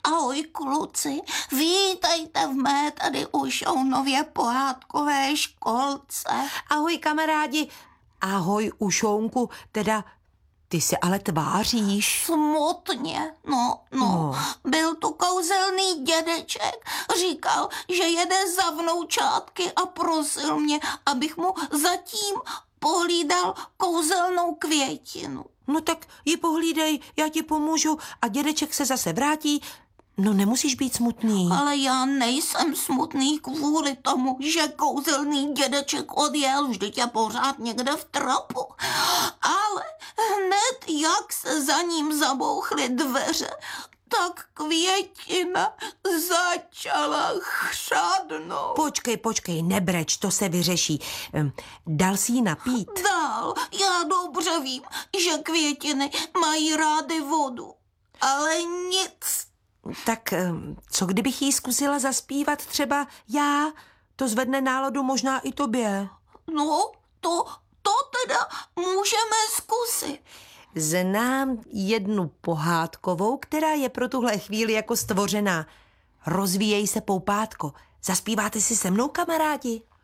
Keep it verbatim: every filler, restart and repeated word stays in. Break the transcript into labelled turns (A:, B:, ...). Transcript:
A: Ahoj kluci, vítejte v mé tady u Šounově pohádkové školce.
B: Ahoj kamarádi, ahoj Ušounku, teda ty se ale tváříš.
A: Smutně, no, no,
B: No.
A: Byl tu kouzelný dědeček, říkal, že jede za vnoučátky a prosil mě, abych mu zatím pohlídal kouzelnou květinu.
B: No tak ji pohlídej, já ti pomůžu a dědeček se zase vrátí. No nemusíš být smutný.
A: Ale já nejsem smutný kvůli tomu, že kouzelný dědeček odjel, vždyť je pořád někde v trapu. Ale hned jak se za ním zabouchly dveře, tak květina začala chřadnout.
B: Počkej, počkej, nebreč, to se vyřeší. Hm, Dal jsi jí napít?
A: Dál, já dobře vím, že květiny mají rády vodu, ale nic.
B: Tak hm, co kdybych jí zkusila zaspívat třeba já? To zvedne náladu možná i tobě.
A: No, to, to teda můžeme zkusit.
B: Znám jednu pohádkovou, která je pro tuhle chvíli jako stvořená. Rozvíjej se, poupátko. Zaspíváte si se mnou, kamarádi?